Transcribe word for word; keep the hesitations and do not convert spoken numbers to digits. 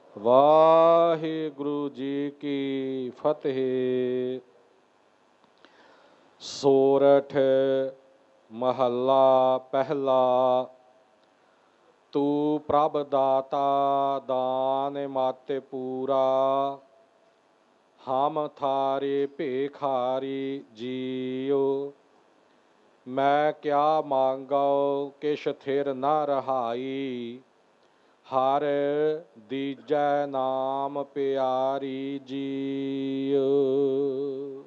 ਵਾਹਿਗੁਰੂ ਜੀ ਕੀ ਫਤਿਹ। ਸੋਰਠ ਮਹੱਲਾ ਪਹਿਲਾ। ਤੂੰ ਪ੍ਰਭ ਦਾਤਾ ਦਾਨ ਮਤ ਪੂਰਾ, ਹਮ ਥਾਰੇ ਭੇਖਾਰੀ ਜੀਓ। ਮੈਂ ਕਿਆ ਮੰਗੋ ਕਿਛ ਥਿਰ ਨ ਰਹਾਈ, ਹਰ ਦੀਜੈ ਨਾਮ ਪਿਆਰੀ ਜੀਓ।